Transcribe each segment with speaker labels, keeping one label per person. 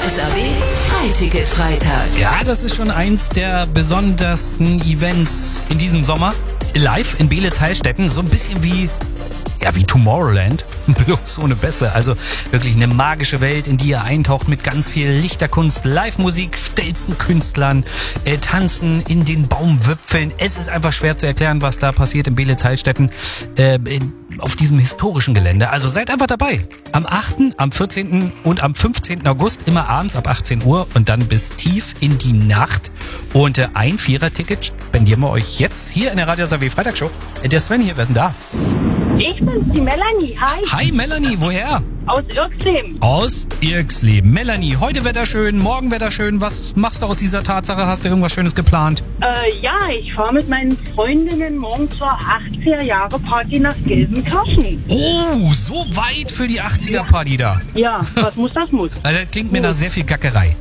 Speaker 1: SAW Freiticket-Freitag.
Speaker 2: Ja, das ist schon eins der besondersten Events in diesem Sommer. Live in Beelitz-Heilstätten, so ein bisschen wie Tomorrowland, bloß ohne Bässe. Also wirklich eine magische Welt, in die ihr eintaucht mit ganz viel Lichterkunst, Live-Musik, stellsten Künstlern, Tanzen in den Baumwipfeln. Es ist einfach schwer zu erklären, was da passiert in Beelitz-Heilstätten auf diesem historischen Gelände. Also seid einfach dabei. Am 8., am 14. und am 15. August, immer abends ab 18 Uhr und dann bis tief in die Nacht. Und ein Vierer-Ticket spendieren wir euch jetzt hier in der Radio SAW Freitagshow. Der Sven hier, wer ist denn da?
Speaker 3: Ich bin's, die Melanie. Hi.
Speaker 2: Hi Melanie, woher?
Speaker 3: Aus Irksleben.
Speaker 2: Aus Irksleben. Melanie, heute Wetter schön, morgen Wetter schön. Was machst du aus dieser Tatsache? Hast du irgendwas Schönes geplant?
Speaker 3: Ja, ich fahre mit meinen Freundinnen morgen zur 80er-Jahre-Party nach Gelsenkirchen.
Speaker 2: Oh, so weit für die 80er-Party da.
Speaker 3: Ja, was muss, das muss.
Speaker 2: Also das klingt mir nach sehr viel Gackerei.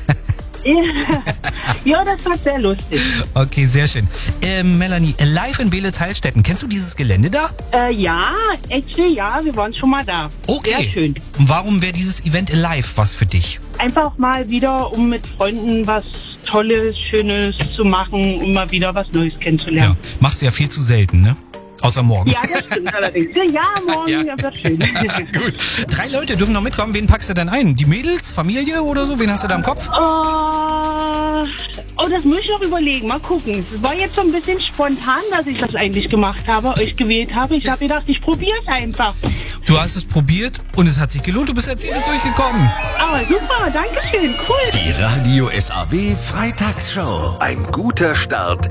Speaker 3: Ja, das war sehr lustig.
Speaker 2: Okay, sehr schön. Melanie, live in Beelitz-Heilstätten. Kennst du dieses Gelände da?
Speaker 3: Ja, actually, ja, wir waren schon mal da.
Speaker 2: Okay.
Speaker 3: Sehr schön.
Speaker 2: Und warum wäre dieses Event live was für dich?
Speaker 3: Einfach mal wieder, um mit Freunden was Tolles, Schönes zu machen, um mal wieder was Neues kennenzulernen.
Speaker 2: Ja, machst du ja viel zu selten, ne? Außer morgen.
Speaker 3: Ja, das stimmt allerdings. Ja, morgen
Speaker 2: Ja.
Speaker 3: wird schön.
Speaker 2: Gut. 3 Leute dürfen noch mitkommen. Wen packst du denn ein? Die Mädels, Familie oder so? Wen hast du da im Kopf?
Speaker 3: Oh, das muss ich noch überlegen. Mal gucken. Es war jetzt so ein bisschen spontan, dass ich das eigentlich gemacht habe, euch gewählt habe. Ich habe gedacht, ich probiere es einfach.
Speaker 2: Du hast es probiert und es hat sich gelohnt. Du bist als erstes durchgekommen.
Speaker 3: Aber super, danke schön, cool.
Speaker 4: Die Radio SAW Freitagsshow. Ein guter Start